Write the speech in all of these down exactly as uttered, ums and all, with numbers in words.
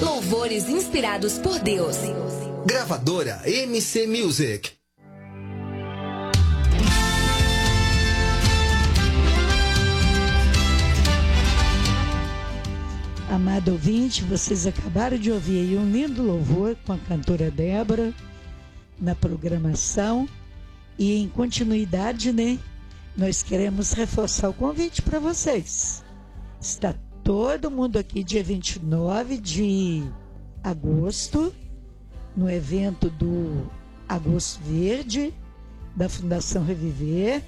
Louvores inspirados por Deus. Gravadora M C Music. Amado ouvinte, vocês acabaram de ouvir aí um lindo louvor com a cantora Débora na programação. E em continuidade, né, nós queremos reforçar o convite para vocês. Está todo mundo aqui dia vinte e nove de agosto, no evento do Agosto Verde, da Fundação Reviver.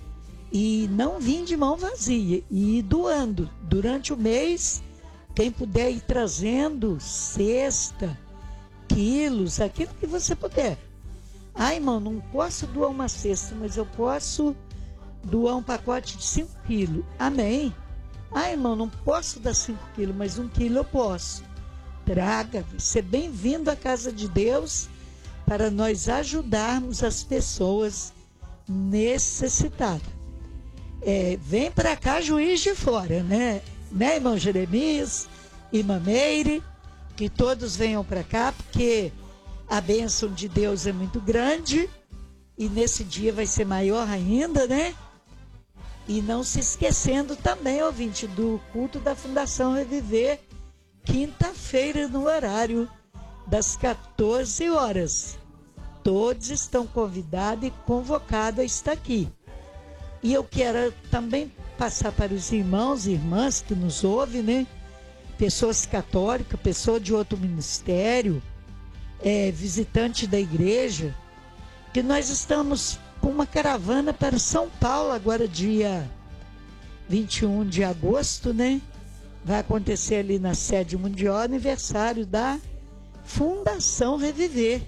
E não vim de mão vazia, e ir doando durante o mês. Quem puder ir trazendo cesta, quilos, aquilo que você puder. Ah, irmão, não posso doar uma cesta, mas eu posso doar um pacote de cinco quilos. Amém. Ah, irmão, não posso dar cinco quilos, mas um quilo eu posso. Traga, seja bem-vindo à casa de Deus para nós ajudarmos as pessoas necessitadas. É, vem para cá, Juiz de Fora, né? Né, irmão Jeremias, irmã Meire, que todos venham para cá, porque a bênção de Deus é muito grande e nesse dia vai ser maior ainda, né? E não se esquecendo também, ouvinte, do culto da Fundação Reviver, quinta-feira, no horário das quatorze horas. Todos estão convidados e convocados a estar aqui. E eu quero também passar para os irmãos e irmãs que nos ouvem, né? Pessoas católicas, pessoas de outro ministério, é, visitante da igreja, que nós estamos com uma caravana para São Paulo, agora dia vinte e um de agosto, né? Vai acontecer ali na sede mundial, aniversário da Fundação Reviver.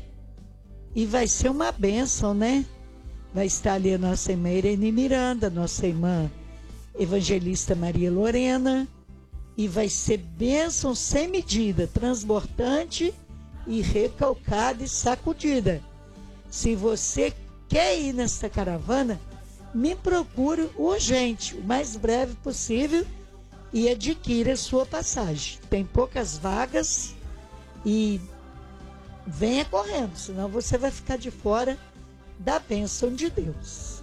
E vai ser uma bênção, né? Vai estar ali a nossa irmã Irene Miranda, nossa irmã Evangelista Maria Lorena, e vai ser bênção sem medida, transbordante e recalcada e sacudida. Se você quer ir nessa caravana, me procure urgente, o mais breve possível, e adquira a sua passagem. Tem poucas vagas e venha correndo, senão você vai ficar de fora da bênção de Deus.